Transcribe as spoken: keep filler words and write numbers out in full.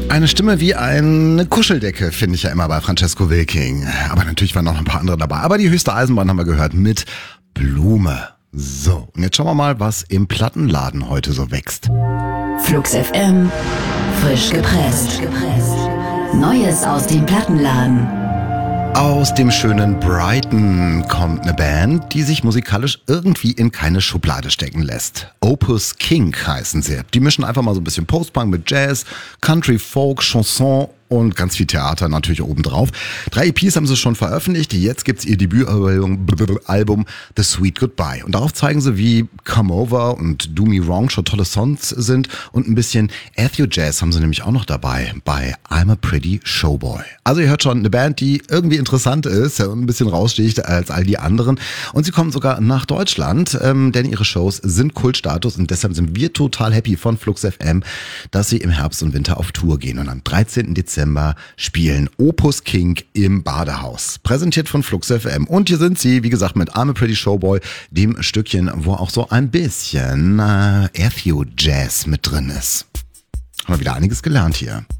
Eine Stimme wie eine Kuscheldecke, finde ich ja immer bei Francesco Wilking. Aber natürlich waren noch ein paar andere dabei. Aber die höchste Eisenbahn haben wir gehört mit Blume. So, und jetzt schauen wir mal, was im Plattenladen heute so wächst. Flux F M, frisch gepresst. Neues aus dem Plattenladen. Aus dem schönen Brighton kommt eine Band, die sich musikalisch irgendwie in keine Schublade stecken lässt. Opus King heißen sie. Die mischen einfach mal so ein bisschen Post-Punk mit Jazz, Country, Folk, Chanson und ganz viel Theater natürlich obendrauf. Drei E Ps haben sie schon veröffentlicht. Jetzt gibt's ihr Debütalbum Album The Sweet Goodbye. Und darauf zeigen sie, wie Come Over und Do Me Wrong schon tolle Songs sind. Und ein bisschen Ethio-Jazz haben sie nämlich auch noch dabei bei I'm a Pretty Showboy. Also ihr hört schon, eine Band, die irgendwie interessant ist, ein bisschen raussticht als all die anderen. Und sie kommen sogar nach Deutschland, ähm, denn ihre Shows sind Kultstatus. Und deshalb sind wir total happy von Flux F M, dass sie im Herbst und Winter auf Tour gehen. Und am dreizehnten Dezember spielen Opus King im Badehaus. Präsentiert von Flux F M. Und hier sind sie, wie gesagt, mit I'm a Pretty Showboy, dem Stückchen, wo auch so ein bisschen äh, Ethio-Jazz mit drin ist. Haben wir wieder einiges gelernt hier.